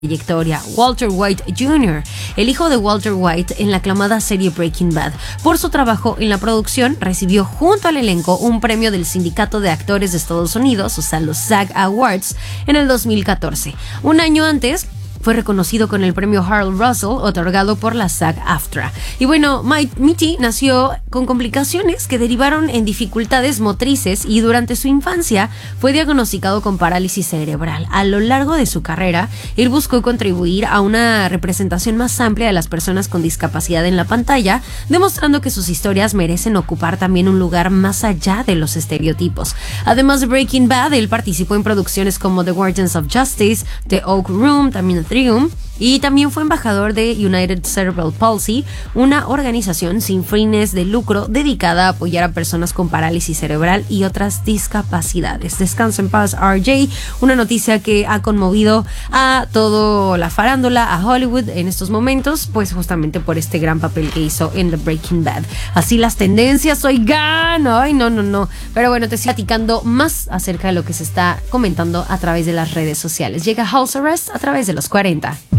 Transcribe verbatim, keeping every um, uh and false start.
trayectoria, Walter White junior, el hijo de Walter White en la aclamada serie Breaking Bad. Por su trabajo en la producción, recibió junto al elenco un premio del Sindicato de Actores de Estados Unidos, o sea, los SAG Awards, en el dos mil catorce. Un año antes, fue reconocido con el premio Harold Russell, otorgado por la SAG-AFTRA. Y bueno, Mitty nació con complicaciones que derivaron en dificultades motrices y durante su infancia fue diagnosticado con parálisis cerebral. A lo largo de su carrera, él buscó contribuir a una representación más amplia de las personas con discapacidad en la pantalla, demostrando que sus historias merecen ocupar también un lugar más allá de los estereotipos. Además de Breaking Bad, él participó en producciones como The Guardians of Justice, The Oak Room, también Triumph, y también fue embajador de United Cerebral Palsy, una organización sin fines de lucro dedicada a apoyar a personas con parálisis cerebral y otras discapacidades. Descansa en paz, R J, una noticia que ha conmovido a toda la farándula, a Hollywood en estos momentos, pues justamente por este gran papel que hizo en The Breaking Bad. Así las tendencias, oigan, ay, no, no, no. Pero bueno, te estoy platicando más acerca de lo que se está comentando a través de las redes sociales. Llega House Arrest a través de los cuarenta.